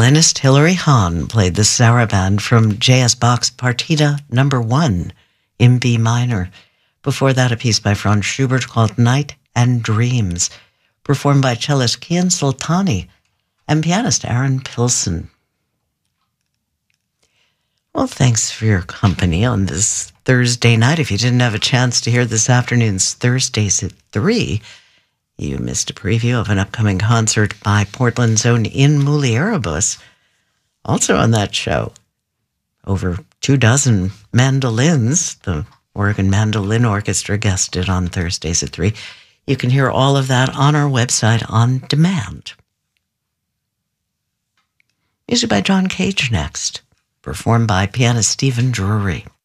Violinist Hilary Hahn played the Saraband from J.S. Bach's Partita No. 1 in B minor. Before that, a piece by Franz Schubert called Night and Dreams, performed by cellist Kian Sultani and pianist Aaron Pilson. Well, thanks for your company on this Thursday night. If you didn't have a chance to hear this afternoon's Thursdays at 3, you missed a preview of an upcoming concert by Portland's own In Mulieribus. Also on that show, over 24 mandolins. The Oregon Mandolin Orchestra guested on Thursdays at 3. You can hear all of that on our website on demand. Music by John Cage next, performed by pianist Stephen Drury.